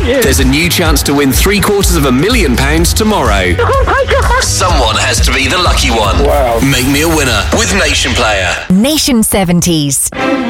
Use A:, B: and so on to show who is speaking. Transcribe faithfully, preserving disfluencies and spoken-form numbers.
A: thank you.
B: There's a new chance to win three quarters of a million pounds tomorrow.
A: Oh my God.
B: Someone has to be the lucky one.
C: Wow.
B: Make me a winner with Nation Player.
D: Nation seventies.